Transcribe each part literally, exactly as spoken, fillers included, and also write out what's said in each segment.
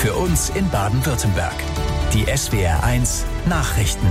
Für uns in Baden-Württemberg. Die S W R eins Nachrichten.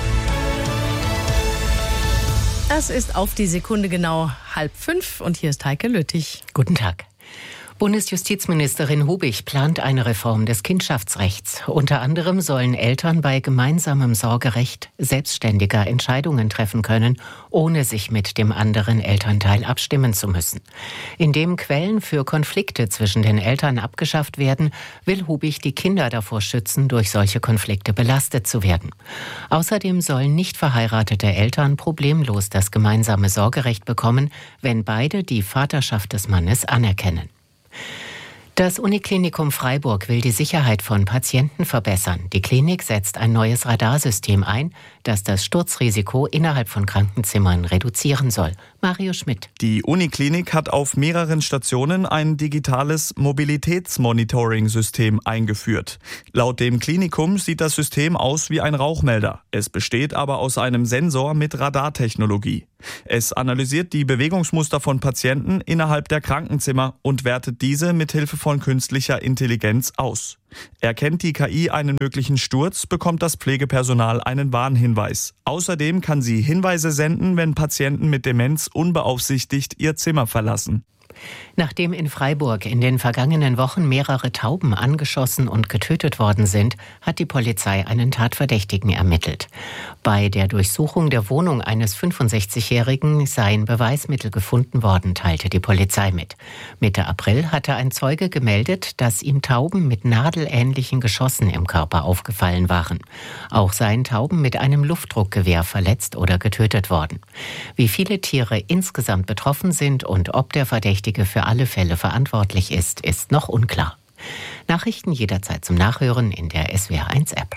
Es ist auf die Sekunde genau halb fünf und hier ist Heike Lüttich. Guten Tag. Bundesjustizministerin Hubig plant eine Reform des Kindschaftsrechts. Unter anderem sollen Eltern bei gemeinsamem Sorgerecht selbstständiger Entscheidungen treffen können, ohne sich mit dem anderen Elternteil abstimmen zu müssen. Indem Quellen für Konflikte zwischen den Eltern abgeschafft werden, will Hubig die Kinder davor schützen, durch solche Konflikte belastet zu werden. Außerdem sollen nicht verheiratete Eltern problemlos das gemeinsame Sorgerecht bekommen, wenn beide die Vaterschaft des Mannes anerkennen. Das Uniklinikum Freiburg will die Sicherheit von Patienten verbessern. Die Klinik setzt ein neues Radarsystem ein, das das Sturzrisiko innerhalb von Krankenzimmern reduzieren soll. Mario Schmidt. Die Uniklinik hat auf mehreren Stationen ein digitales Mobilitätsmonitoring-System eingeführt. Laut dem Klinikum sieht das System aus wie ein Rauchmelder. Es besteht aber aus einem Sensor mit Radartechnologie. Es analysiert die Bewegungsmuster von Patienten innerhalb der Krankenzimmer und wertet diese mit Hilfe von künstlicher Intelligenz aus. Erkennt die K I einen möglichen Sturz, bekommt das Pflegepersonal einen Warnhinweis. Außerdem kann sie Hinweise senden, wenn Patienten mit Demenz unbeaufsichtigt ihr Zimmer verlassen. Nachdem in Freiburg in den vergangenen Wochen mehrere Tauben angeschossen und getötet worden sind, hat die Polizei einen Tatverdächtigen ermittelt. Bei der Durchsuchung der Wohnung eines fünfundsechzigjährigen seien Beweismittel gefunden worden, teilte die Polizei mit. Mitte April hatte ein Zeuge gemeldet, dass ihm Tauben mit nadelähnlichen Geschossen im Körper aufgefallen waren. Auch seien Tauben mit einem Luftdruckgewehr verletzt oder getötet worden. Wie viele Tiere insgesamt betroffen sind und ob der Verdächtige für alle Fälle verantwortlich ist, ist noch unklar. Nachrichten jederzeit zum Nachhören in der S W R eins App.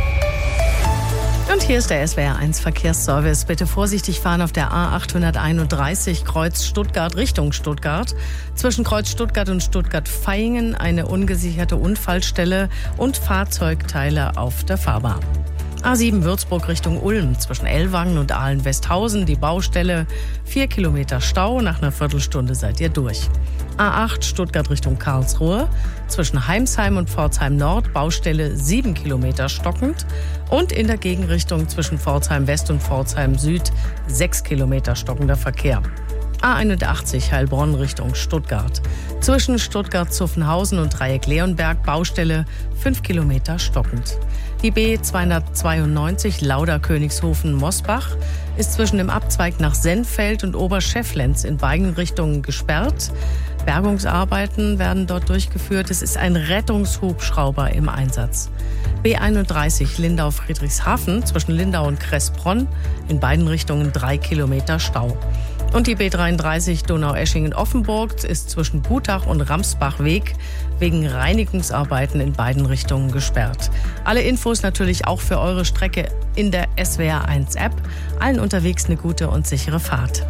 Und hier ist der S W R eins Verkehrsservice. Bitte vorsichtig fahren auf der A achthunderteinunddreißig Kreuz Stuttgart Richtung Stuttgart. Zwischen Kreuz Stuttgart und Stuttgart-Vaihingen eine ungesicherte Unfallstelle und Fahrzeugteile auf der Fahrbahn. A sieben Würzburg Richtung Ulm, zwischen Ellwangen und Ahlen-Westhausen, die Baustelle, vier Kilometer Stau, nach einer Viertelstunde seid ihr durch. A acht Stuttgart Richtung Karlsruhe, zwischen Heimsheim und Pforzheim Nord, Baustelle sieben Kilometer stockend und in der Gegenrichtung zwischen Pforzheim West und Pforzheim Süd sechs Kilometer stockender Verkehr. A einundachtzig Heilbronn Richtung Stuttgart, zwischen Stuttgart-Zuffenhausen und Dreieck-Leonberg, Baustelle fünf Kilometer stockend. Die B zweihundertzweiundneunzig Lauda-Königshofen-Mosbach ist zwischen dem Abzweig nach Sennfeld und Oberschefflenz in beiden Richtungen gesperrt. Bergungsarbeiten werden dort durchgeführt. Es ist ein Rettungshubschrauber im Einsatz. B einunddreißig Lindau-Friedrichshafen zwischen Lindau und Kressbronn in beiden Richtungen drei Kilometer Stau. Und die B dreiunddreißig Donaueschingen-Offenburg ist zwischen Gutach und Ramsbach-Weg wegen Reinigungsarbeiten in beiden Richtungen gesperrt. Alle Infos natürlich auch für eure Strecke in der S W R eins App. Allen unterwegs eine gute und sichere Fahrt.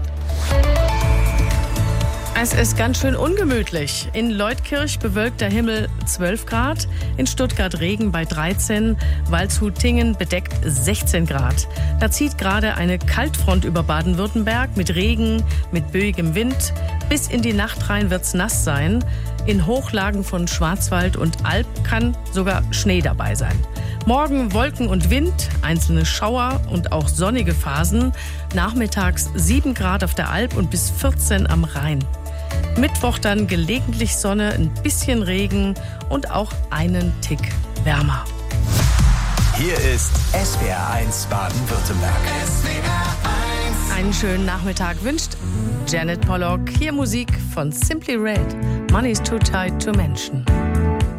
Es ist ganz schön ungemütlich. In Leutkirch bewölkter Himmel zwölf Grad, in Stuttgart Regen bei dreizehn, Waldshut-Tingen bedeckt sechzehn Grad. Da zieht gerade eine Kaltfront über Baden-Württemberg mit Regen, mit böigem Wind. Bis in die Nacht rein wird's nass sein. In Hochlagen von Schwarzwald und Alb kann sogar Schnee dabei sein. Morgen Wolken und Wind, einzelne Schauer und auch sonnige Phasen. Nachmittags sieben Grad auf der Alb und bis vierzehn am Rhein. Mittwoch dann gelegentlich Sonne, ein bisschen Regen und auch einen Tick wärmer. Hier ist S W R eins Baden-Württemberg. S W R eins. Einen schönen Nachmittag wünscht Janet Pollock. Hier Musik von Simply Red. Money's too tight to mention.